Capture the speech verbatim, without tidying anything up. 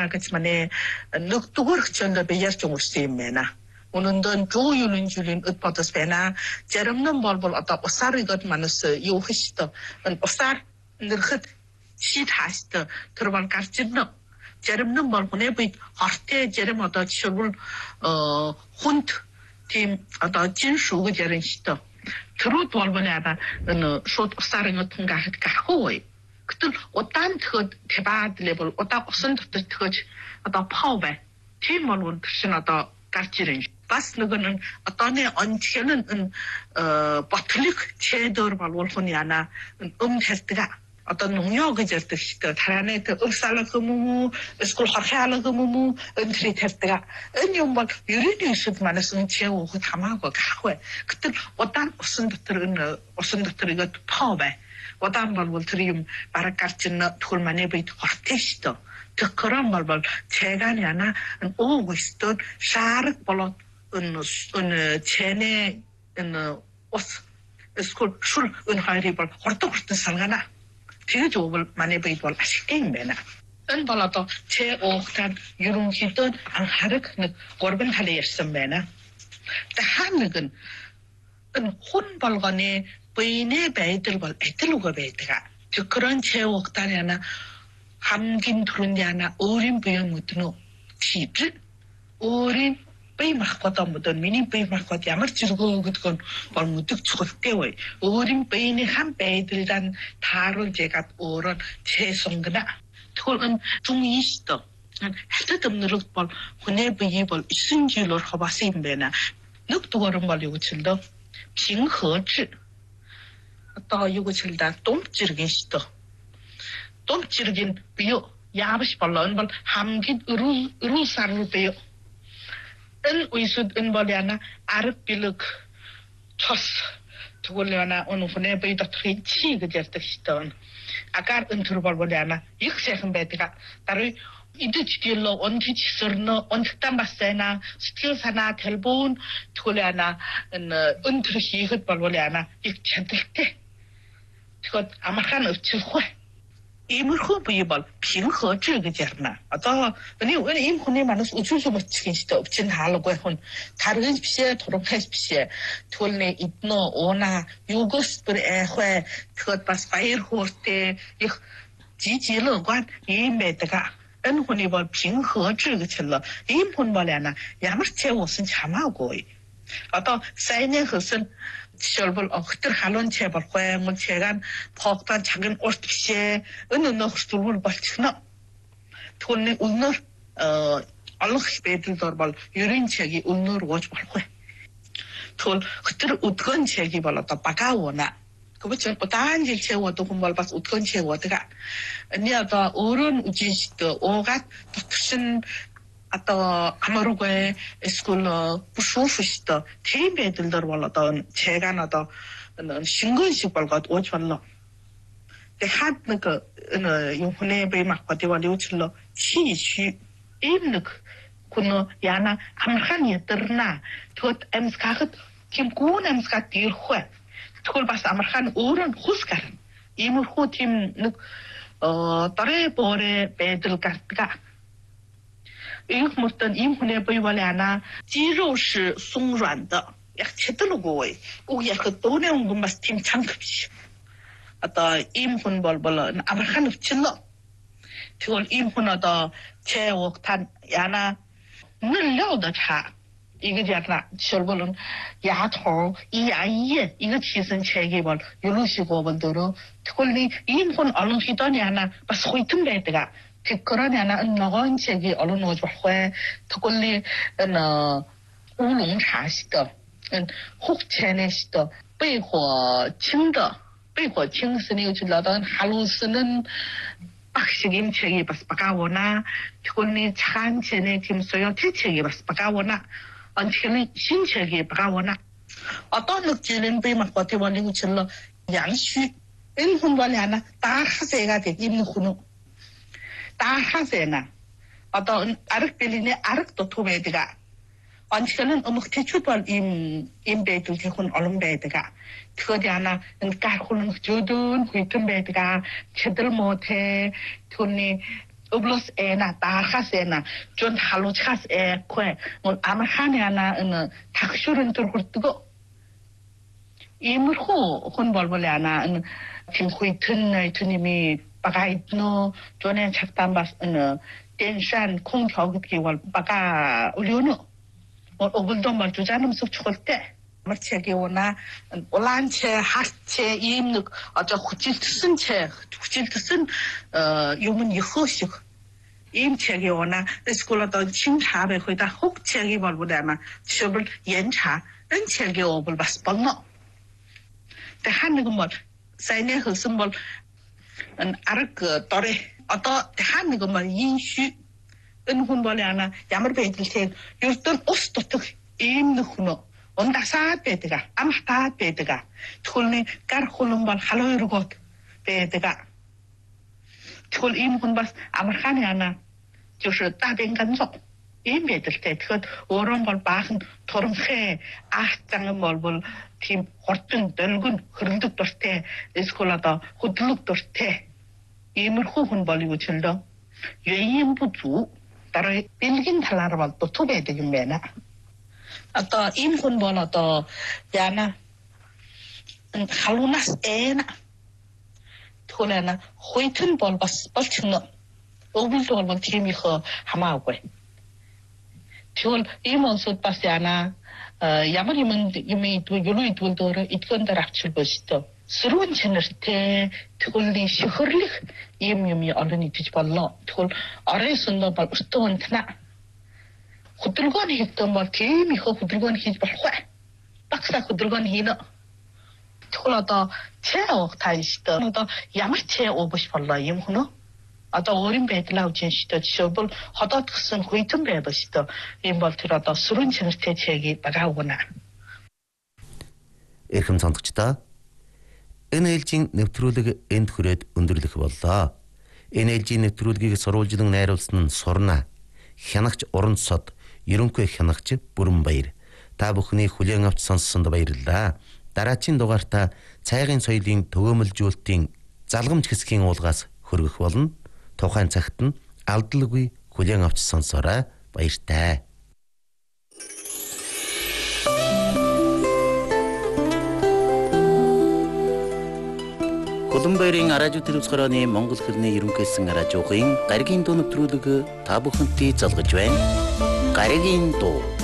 яна 그치만에 늑두거 전도 배열종 우스임매나 오늘은 조유는 줄인 엇버터스 배나 제름는 벌벌 어떤 오사르 것 많았어 요히시더 오사르 늙은 시타시더 들어볼 가르치는 제름는 벌분에 비 허테 제름 어떤 처불 어 혼트 팀 어떤 진수가 제름시더 들어 벌분에 아마 어느 숏 오사르가 통과할 가호이 그들 어떤 그 대박 레벨 어떤 무슨 그 어떤 파워배 팀을 무슨 어떤 가르치는 bas nugun atane antianen een patlik cheder balwolfoniana een umhestiga atan nungyo gejertishte tarane te ursalagumumu skol harhalagumumu entritestiga enyumbal yuridisut manasun cheu tamago kahwe ktel otan usun dotrun usun dotriga paube otan balwoltrium barakarchinna tulmane bit hortishto tekram balbal chegani ana een ogiston sharik bolot een een chene een os skol shul een hairibal hortokurten salgana 되게 좋을 많이 보이고 아시겠네나. 은 발라도 제 오탄 유롱시던 안 하르크는 거르벤 할레였음매나. 다 한국은 은 혼발간에 보이네 배들과 애들로가 배드가 저 그런 제 옥단이나 함긴 두른야나 어린 부연 못노 기트 어린 배 막고도 못은 미니 배 막고도 야말 지르고 그건 뭘 못득 죽었대요. 어린 배니 한 배들이란 다를 제가 오른 최성그나 그건 중이시도 하도 없는 걸 혼내 배이벌 신지로 허바심배나 늑도 그런 걸 이거 질도 빙허지 또 이거 질다 똥찌르긴 시도 똥찌르긴 비요 야버시 벌런 걸 함긴 으루 으루 사르 배요 은 위수드 은 벌이나 아르빌룩 쳤 두골려나 오늘 후네 베이다 트리치 그제스던 아까 은 들어볼 벌이나 익세한 베드가 따로 이드 지딜로 온티 지서너 온탁단 봤세나 스틸 사나 텔본 두골려나 은 트리시 그 벌이나 익찬득대 그것 아마간 없지고 이물고 비벌 빙허 쯔그 잖아. 아까 아니 왜 임혼에 만나서 우주서 멋지긴 시도 없진 하려고 혼 다른 비세 도록해스 비세 돌네 있노 오나 요거스브레 회 그것 바스 파이르 호르테 이 지지乐观 이메다가 은혼이 벌 빙허 쯔그 쳔러 임혼 벌이나 야머체 옷은 참하고 아까 사이네 허슨 철벌 어chter 할론 체벌 회문 체간 폭탄 작은 옷피세 어느 너스turul 발치나 돈네 울너 어 알록 베들더 벌 유린 체기 울너 워치 벌회 돌 그들 웃건 체기 벌었다 바가오나 그것처럼 단지 체워도 kum벌 바스 웃건 체워드가 아니야다 어른 우지시도 오가 특신 아또 아마루고에 스쿨로 부수수시도 테이베들들 벌었던 제가 나도 신근식 벌것 오절로 대한 그 용훈에 베막 버티와리 오칠로 시시 임는 kuno yana amhan yeterna tot emskahat kim kun emskat dirkhwa tol bas amhan oron khuskar imur khutim nuk tare bore bedel kartga因为等因为呢，不有了呢，肌肉是松软的，也吃得了个喂，我也很多呢，我们是挺强的些。啊，到因为不不了，阿不看不吃了，就因为呢，到吃我谈呀呢，嫩料的茶，一个叫啥，吃不了，牙头一牙一眼，一个起身吃一碗，有路西过问到了，就呢，因为阿龙去到呢呢，把水吞来的个。그거는 하나 나간 책이 얼른 오죠. 회 특별히 어乌龙茶시的 혹채네시的 背火清的背火清是呢就老到하루스는 박식임 책이 바가오나 특별히 찬체네 김소요 태책이 바가오나 안치는 신책이 바가오나 어떤 느낌은 배만 버티 원리고 질러 양슈 인훈발이 하나 다 하세가 되기 있는 훈우 다 하세나 어떤 아르필리네 아르도 토베드가 언치는 어묵 대출벌 임 임베들 대혼 얼음베드가 그거지 하나 까르는 조든 후이튼 베드가 제대로 못해 돈이 Oblos ena tarhas ena jon haluchas e kwe ngon amarhani ana en takshurun turgurtugo imurhu hun bolbole ana en timhui tunne tunimi bagaitno jone chaptambas en tenshan kong chogki wal baga ulyono obuldo mal jujanum sukcholte марчаги уна улаанче хартче ийм нэг одоо хүчилтсэн ч хүчилтсэн юм нь ёхошиг ийм чаги уна эсвэл одоо чин чавэ хойда хук чаги болбодама шобл янча эн чаги обл бас болно тэ ханэг мол сайнэ хөсөн бол ан арг дорэ одоо тэ ханэг мол инши эн хүн бол яна ямар байдалтай ердөө ус дутх ийм нэг хүн ondasat bedega amhtat bedega tulni gar khulum bal haloyrgot bedega tul im hun bas amarkhani ana josh ta ben ganzo im bedelтэй тэгэхэд өөрөө бол баахан турамхэ аахтан бол бол тийм хортон дөлгөн хөрөлдөг дуртай эсвэл одоо хөдлөг дуртай иймэрхүү хүн бол юу ч хэлдэ юм бузу дараа бэлгэн талаар бол дутуу байдаг юм байна. Одоо ийм хүн бол одоо яна халунас эна төлөна хойтон бол бас болчихно. Өвлөл бол тийм их хамаагүй. Тэгвэл ийм онцод бас яна ямар юм юм юу идвэл дөр итгэн дээр авчил боштой. Сөрүүн чанартай тэгвэл шөхөрлөх ийм юм олон идэж боллоо. Тэгвэл орой сундаа бол өртөө унтна. Хөдөлгөөн хийгдэн бол тийм их хөдөлгөөн хийж болохгүй. Багсаа хөдөлгөөн хийнэ. Тэгвэл одоо чэ уух тааштай. Одоо ямар чэ уубш боллоо юм хөнөө. Одоо өөрийн байдлаа үжин штэ жишээлбэл ходоод гисэн хүйтэн байв штэ. Ийм бол тэр одоо сүрэн чанартай чэгийг бага угна. Эрхэм сонсогчдоо энэ ээлжийн нэвтрүүлэг энд хүрээд өндөрлөх боллоо. Энэ ээлжийн нэвтрүүлгийг сурвалжлан найруулсан нь Сурна, хянагч Уран сод, ерөнхий хянагч Бүрэнбаяр. Та бүхний хүлээн авч сонссонд баярлалаа. Дараагийн дугаартаа цайгын соёлын төгөөмөлжүүлэлтийн залгамж хэсгийн уулгаас хөргөх болно. Тухайн цагт нь алдалгүй хүлээн авч сонсоорой. Баяртай. Улаанбаярын радио телевизхороны Монгол хэлний ерөнхийсэн радиогийн гаригийн дуу нэвтрүүлэг та бүхэнтэй залгаж байна. Гаригийн дуу